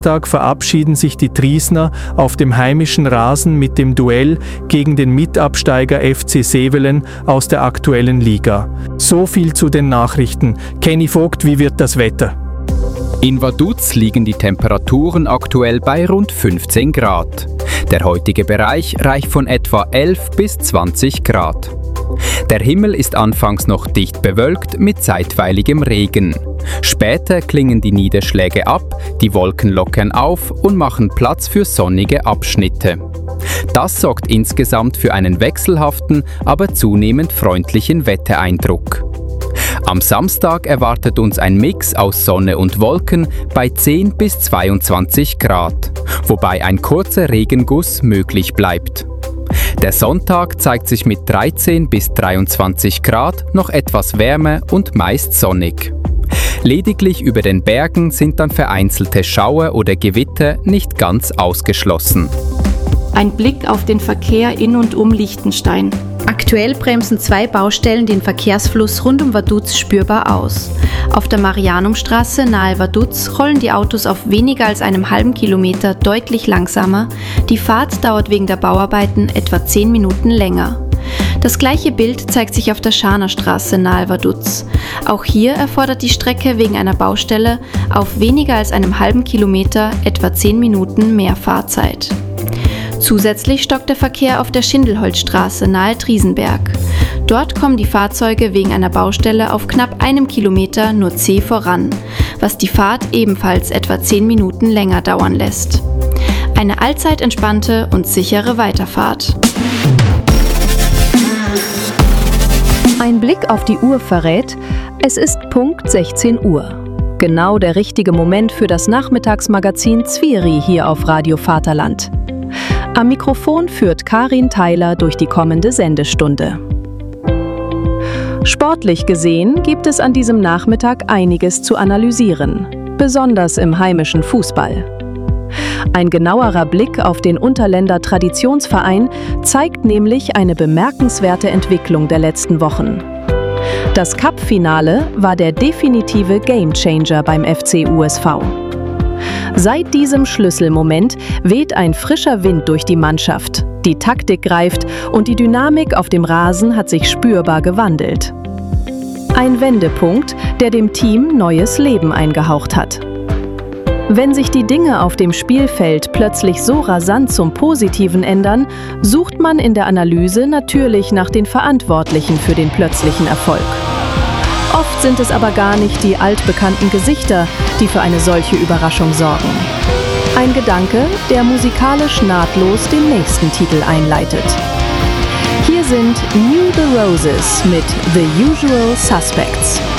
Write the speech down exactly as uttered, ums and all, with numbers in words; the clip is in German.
Tag verabschieden sich die Triesner auf dem heimischen Rasen mit dem Duell gegen den Mitabsteiger F C Sevelen aus der aktuellen Liga. So viel zu den Nachrichten. Kenny Vogt, wie wird das Wetter? In Vaduz liegen die Temperaturen aktuell bei rund fünfzehn Grad. Der heutige Bereich reicht von etwa elf bis zwanzig Grad. Der Himmel ist anfangs noch dicht bewölkt mit zeitweiligem Regen. Später klingen die Niederschläge ab, die Wolken lockern auf und machen Platz für sonnige Abschnitte. Das sorgt insgesamt für einen wechselhaften, aber zunehmend freundlichen Wettereindruck. Am Samstag erwartet uns ein Mix aus Sonne und Wolken bei zehn bis zweiundzwanzig Grad, wobei ein kurzer Regenguss möglich bleibt. Der Sonntag zeigt sich mit dreizehn bis dreiundzwanzig Grad noch etwas wärmer und meist sonnig. Lediglich über den Bergen sind dann vereinzelte Schauer oder Gewitter nicht ganz ausgeschlossen. Ein Blick auf den Verkehr in und um Liechtenstein. Aktuell bremsen zwei Baustellen den Verkehrsfluss rund um Vaduz spürbar aus. Auf der Marianumstraße nahe Vaduz rollen die Autos auf weniger als einem halben Kilometer deutlich langsamer. Die Fahrt dauert wegen der Bauarbeiten etwa zehn Minuten länger. Das gleiche Bild zeigt sich auf der Scharnerstraße nahe Vaduz. Auch hier erfordert die Strecke wegen einer Baustelle auf weniger als einem halben Kilometer etwa zehn Minuten mehr Fahrzeit. Zusätzlich stockt der Verkehr auf der Schindelholzstraße nahe Triesenberg. Dort kommen die Fahrzeuge wegen einer Baustelle auf knapp einem Kilometer nur zäh voran, was die Fahrt ebenfalls etwa zehn Minuten länger dauern lässt. Eine allzeit entspannte und sichere Weiterfahrt. Ein Blick auf die Uhr verrät, es ist Punkt sechzehn Uhr. Genau der richtige Moment für das Nachmittagsmagazin Zvieri hier auf Radio Vaterland. Am Mikrofon führt Karin Theiler durch die kommende Sendestunde. Sportlich gesehen gibt es an diesem Nachmittag einiges zu analysieren, besonders im heimischen Fußball. Ein genauerer Blick auf den Unterländer Traditionsverein zeigt nämlich eine bemerkenswerte Entwicklung der letzten Wochen. Das Cup-Finale war der definitive Gamechanger beim F C U S V. Seit diesem Schlüsselmoment weht ein frischer Wind durch die Mannschaft, die Taktik greift und die Dynamik auf dem Rasen hat sich spürbar gewandelt. Ein Wendepunkt, der dem Team neues Leben eingehaucht hat. Wenn sich die Dinge auf dem Spielfeld plötzlich so rasant zum Positiven ändern, sucht man in der Analyse natürlich nach den Verantwortlichen für den plötzlichen Erfolg. Oft sind es aber gar nicht die altbekannten Gesichter, die für eine solche Überraschung sorgen. Ein Gedanke, der musikalisch nahtlos den nächsten Titel einleitet. Hier sind New The Roses mit The Usual Suspects.